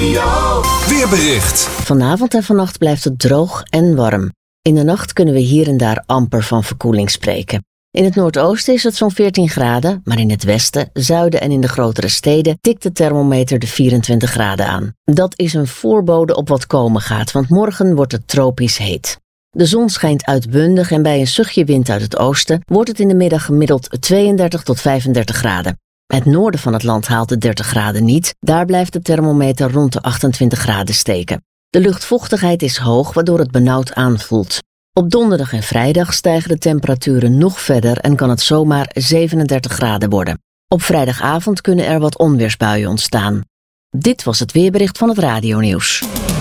Weerbericht. Vanavond en vannacht blijft het droog en warm. In de nacht kunnen we hier en daar amper van verkoeling spreken. In het noordoosten is het zo'n 14 graden, maar in het westen, zuiden en in de grotere steden tikt de thermometer de 24 graden aan. Dat is een voorbode op wat komen gaat, want morgen wordt het tropisch heet. De zon schijnt uitbundig en bij een zuchtje wind uit het oosten wordt het in de middag gemiddeld 32 tot 35 graden. Het noorden van het land haalt de 30 graden niet, daar blijft de thermometer rond de 28 graden steken. De luchtvochtigheid is hoog, waardoor het benauwd aanvoelt. Op donderdag en vrijdag stijgen de temperaturen nog verder en kan het zomaar 37 graden worden. Op vrijdagavond kunnen er wat onweersbuien ontstaan. Dit was het weerbericht van het Radionieuws.